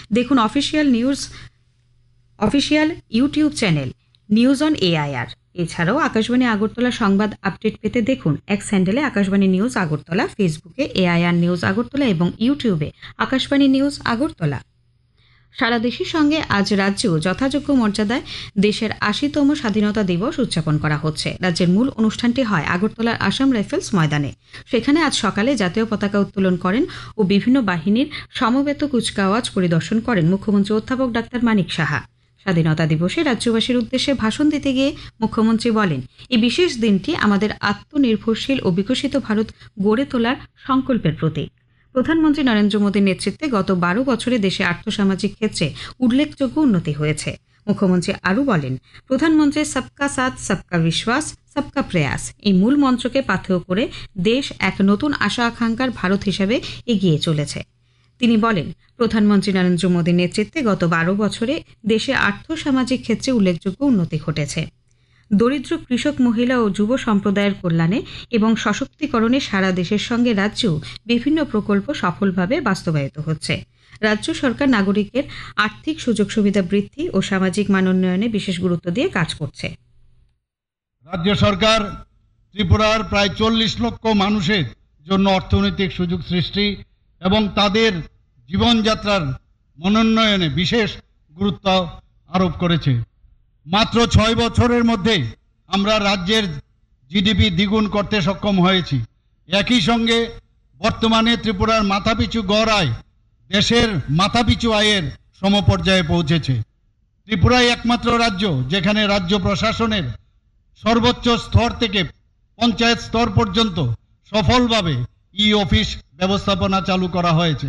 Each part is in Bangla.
দেখুন official YouTube channel news on AIR. এছাড়াও আকাশবাণী আগরতলা সংবাদ আপডেট পেতে দেখুন এক্স হ্যান্ডেলে আকাশবাণী নিউজ আগরতলা, ফেসবুকে এআইআর নিউজ আগরতলা এবং ইউটিউবে আকাশবাণী নিউজ আগরতলা। সারা দেশের সঙ্গে আজ রাজ্যেও যথাযোগ্য মর্যাদায় দেশের ৮০তম স্বাধীনতা দিবস উদযাপন করা হচ্ছে। রাজ্যের মূল অনুষ্ঠানটি হয় আগরতলার আসাম রাইফেলস ময়দানে। সেখানে আজ সকালে জাতীয় পতাকা উত্তোলন করেন ও বিভিন্ন বাহিনীর সমবেত কুচকাওয়াজ পরিদর্শন করেন মুখ্যমন্ত্রী অধ্যাপক ডাক্তার মানিক সাহা। স্বাধীনতা দিবসে রাজ্যবাসীর উদ্দেশ্যে ভাষণ দিতে গিয়ে মুখ্যমন্ত্রী বলেন, এই বিশেষ দিনটি আমাদের আত্মনির্ভরশীল ও বিকশিত ভারত গড়ে তোলার সংকল্পের প্রতীক। প্রধানমন্ত্রী নরেন্দ্র মোদীর নেতৃত্বে গত ১২ বছরে দেশে আর্থসামাজিক ক্ষেত্রে উল্লেখযোগ্য উন্নতি হয়েছে। মুখ্যমন্ত্রী আরও বলেন, প্রধানমন্ত্রীর সবকা সাথ সবকা বিশ্বাস সবকা প্রয়াস এই মূল মন্ত্রকে পাথেয় করে দেশ এক নতুন আশা আকাঙ্ক্ষার ভারত হিসেবে এগিয়ে চলেছে। তিনি বলেন, প্রধানমন্ত্রী নরেন্দ্র মোদীর নেতৃত্বে গত ১২ বছরে দেশে আর্থসামাজিক ক্ষেত্রে উল্লেখযোগ্য উন্নতি ঘটেছে। দরিদ্র কৃষক, মহিলা ও যুব সম্প্রদায়ের কল্যাণে এবং সশক্তিকরণে সারা দেশের সঙ্গে রাজ্যেও বিভিন্ন প্রকল্প সফলভাবে বাস্তবায়িত হচ্ছে। রাজ্য সরকার নাগরিকের আর্থিক সুযোগ সুবিধা বৃদ্ধি ও সামাজিক মান উন্নয়নে বিশেষ গুরুত্ব দিয়ে কাজ করছে। রাজ্য সরকার ত্রিপুরার প্রায় ৪০ লক্ষ মানুষের জন্য অর্থনৈতিক সুযোগ সৃষ্টি এবং তাদের জীবনযাত্রার মনোন্নয়নে বিশেষ গুরুত্ব আরোপ করেছে। মাত্র ৬ বছরের মধ্যে আমরা রাজ্যের জিডিপি দ্বিগুণ করতে সক্ষম হয়েছি। একই সঙ্গে বর্তমানে ত্রিপুরার মাথাপিছু গড় আয় দেশের মাথাপিছু আয়ের সমপর্যায়ে পৌঁছেছে। ত্রিপুরাই একমাত্র রাজ্য যেখানে রাজ্য প্রশাসনের সর্বোচ্চ স্তর থেকে পঞ্চায়েত স্তর পর্যন্ত সফলভাবে ই অফিস ব্যবস্থাপনা চালু করা হয়েছে।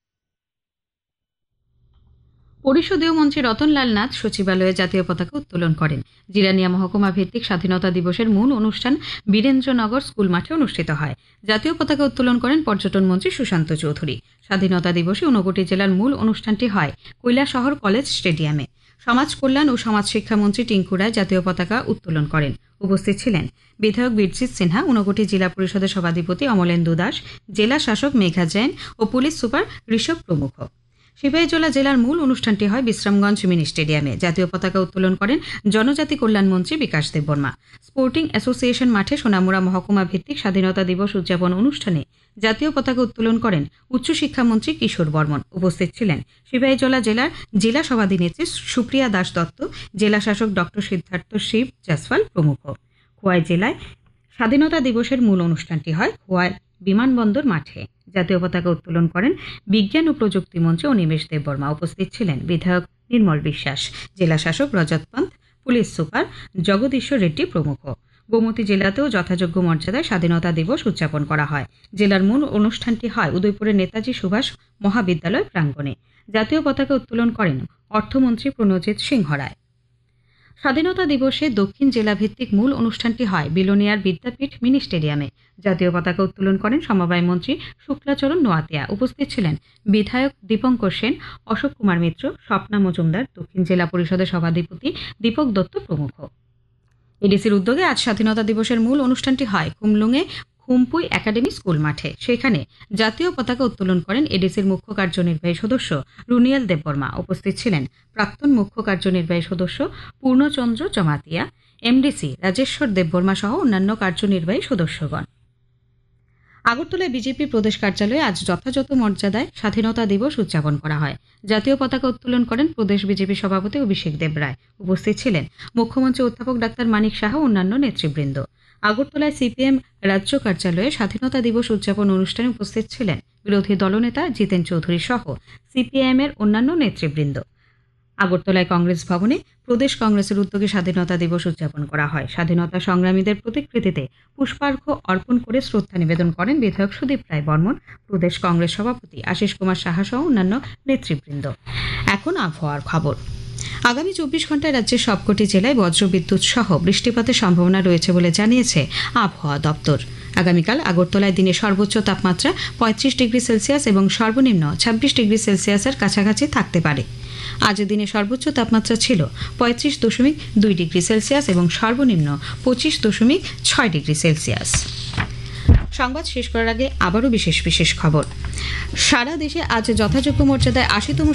পরিষদীয় মন্ত্রী রতনলাল নাথ সচিবালয়ে জাতীয় পতাকা উত্তোলন করেন। জিরানিয়া মহকুমা ভিত্তিক স্বাধীনতা দিবসের মূল অনুষ্ঠান বীরেন্দ্রনগর স্কুল মাঠে অনুষ্ঠিত হয়। জাতীয় পতাকা উত্তোলন করেন পর্যটন মন্ত্রী সুশান্ত চৌধুরী। স্বাধীনতা দিবসে ঊনকোটি জেলার মূল অনুষ্ঠানটি হয় কৈলাসহর কলেজ স্টেডিয়ামে। সমাজ কল্যাণ ও সমাজ শিক্ষা মন্ত্রী টিঙ্কু রায় জাতীয় পতাকা উত্তোলন করেন। উপস্থিত ছিলেন বিধায়ক বীরজিৎ সিনহা, ঊনকোটি জেলা পরিষদের সভাধিপতি অমলেন্দু দাস, জেলা শাসক মেঘা জৈন ও পুলিশ সুপার ঋষভ প্রমুখ। সিপাহীজলা জেলার মূল অনুষ্ঠানটি হয় বিশ্রামগঞ্জ মিনি স্টেডিয়ামে। জাতীয় পতাকা উত্তোলন করেন জনজাতি কল্যাণ মন্ত্রী বিকাশ দেববর্মা। স্পোর্টিং অ্যাসোসিয়েশন মাঠে সোনামুড়া মহকুমা ভিত্তিক স্বাধীনতা দিবস উদযাপন অনুষ্ঠানে জাতীয় পতাকা উত্তোলন করেন উচ্চশিক্ষামন্ত্রী কিশোর বর্মন। উপস্থিত ছিলেন সিপাহীজলা জেলার জেলা সভাধিনেত্রী সুপ্রিয়া দাস দত্ত, জেলা শাসক ডক্টর সিদ্ধার্থ শিব জয়সওয়াল প্রমুখ। খোয়াই জেলায় স্বাধীনতা দিবসের মূল অনুষ্ঠানটি হয় খোয়াই বিমানবন্দর মাঠে। জাতীয় পতাকা উত্তোলন করেন বিজ্ঞান ও প্রযুক্তি মন্ত্রী অনিমেষ দেববর্মা। উপস্থিত ছিলেন বিধায়ক নির্মল বিশ্বাস, জেলা শাসক রজত পন্থ, পুলিশ সুপার জগদীশ্বর রেড্ডি প্রমুখ। গোমতী জেলাতেও যথাযোগ্য মর্যাদায় স্বাধীনতা দিবস উদযাপন করা হয়। জেলার মূল অনুষ্ঠানটি হয় উদয়পুরের নেতাজি সুভাষ মহাবিদ্যালয় প্রাঙ্গণে। জাতীয় পতাকা উত্তোলন করেন অর্থমন্ত্রী প্রণজিৎ সিংহ রায়। স্বাধীনতা দিবসে দক্ষিণ জেলা ভিত্তিক মূল অনুষ্ঠানটি হয় বিলোনিয়ার বিদ্যাপীঠ মিনি স্টেডিয়ামে। জাতীয় পতাকা উত্তোলন করেন সমবায় মন্ত্রী শুক্লাচরণ নোয়াতিয়া। উপস্থিত ছিলেন বিধায়ক দীপঙ্কর সেন, অশোক কুমার মিত্র, স্বপ্না মজুমদার, দক্ষিণ জেলা পরিষদের সভাধিপতি দীপক দত্ত প্রমুখ। এডিসির উদ্যোগে আজ স্বাধীনতা দিবসের মূল অনুষ্ঠানটি হয় খুমলুঙে খুমপুই একাডেমি স্কুল মাঠে। সেখানে জাতীয় পতাকা উত্তোলন করেন এডিসির মুখ্য কার্যনির্বাহী সদস্য রুনিয়াল দেববর্মা। উপস্থিত ছিলেন প্রাক্তন মুখ্য কার্যনির্বাহী সদস্য পূর্ণচন্দ্র জমাতিয়া, এমডিসি রাজেশ্বর দেববর্মা সহ অন্যান্য কার্যনির্বাহী সদস্যগণ। আগরতলায় বিজেপি প্রদেশ কার্যালয়ে আজ যথাযথ মর্যাদায় স্বাধীনতা দিবস উদযাপন করা হয়। জাতীয় পতাকা উত্তোলন করেন প্রদেশ বিজেপি সভাপতি অভিষেক দেব রায়। উপস্থিত ছিলেন মুখ্যমন্ত্রী অধ্যাপক ডাক্তার মানিক সাহা ও অন্যান্য নেতৃবৃন্দ। আগরতলায় সিপিএম রাজ্য কার্যালয়ে স্বাধীনতা দিবস উদযাপন অনুষ্ঠানে উপস্থিত ছিলেন বিরোধী দলনেতা জিতেন চৌধুরী সহ সিপিআইএম এর অন্যান্য নেতৃবৃন্দ। আগরতলায় কংগ্রেস ভবনে প্রদেশ কংগ্রেসের উদ্যোগে স্বাধীনতা দিবস উদযাপন করা হয়। স্বাধীনতা সংগ্রামীদের প্রতিকৃতিতে পুষ্পার্ঘ্য অর্পণ করে শ্রদ্ধা নিবেদন করেন বিধায়ক সুদীপ রায় বর্মন, প্রদেশ কংগ্রেস সভাপতি আশিস কুমার সাহা সহ অন্যান্য নেতৃবৃন্দ। এখন আবহাওয়ার খবর। আগামী ২৪ ঘন্টায় রাজ্যের সবকটি জেলায় বজ্রবিদ্যুৎ সহ বৃষ্টিপাতের সম্ভাবনা রয়েছে বলে জানিয়েছে আবহাওয়া দপ্তর। আগামীকাল আগরতলায় দিনে সর্বোচ্চ তাপমাত্রা ৩৫ ডিগ্রি সেলসিয়াস এবং সর্বনিম্ন ২৬ ডিগ্রি সেলসিয়াসের কাছাকাছি থাকতে পারে। আজ দিনে সর্বোচ্চ তাপমাত্রা ছিল ৩৫.২ ডিগ্রি সেলসিয়াস এবং সর্বনিম্ন ২৫.৬ ডিগ্রি সেলসিয়াস। সংবাদ শেষ করার আগে আবারও বিশেষ খবর। সারা দেশে আজ যথাযোগ্য মর্যাদায় ৮০তম